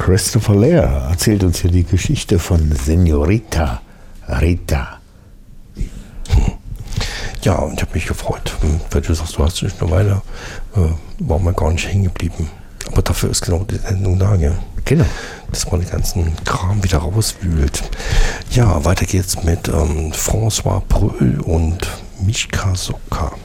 Christopher Lehr erzählt uns hier die Geschichte von Senorita Rita. Ja, und ich habe mich gefreut, weil du sagst, du hast dich eine Weile, war mal gar nicht hängen geblieben. Aber dafür ist genau die Sendung da, gell? Genau. Dass man den ganzen Kram wieder rauswühlt. Ja, weiter geht's mit François Pröhl und Mischka Soka.